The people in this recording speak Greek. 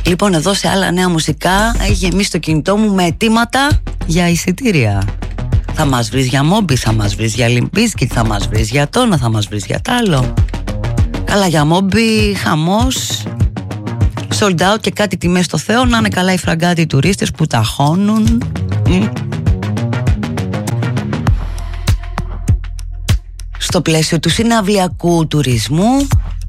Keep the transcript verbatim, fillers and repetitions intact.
Λοιπόν, εδώ σε άλλα νέα μουσικά έχει γεμίσει το κινητό μου με αιτήματα για εισιτήρια. Θα μας βρεις για Μόμπι, θα μας βρεις για Λιμπίσκιτ, θα μας βρεις για Τόνα, θα μας βρεις για τ' άλλο. Καλά, για Μόμπι χαμός, sold out και κάτι τιμές στο Θεό. Να είναι καλά οι φραγκάτοι τουρίστες που ταχώνουν. Mm. Στο πλαίσιο του συναυλιακού τουρισμού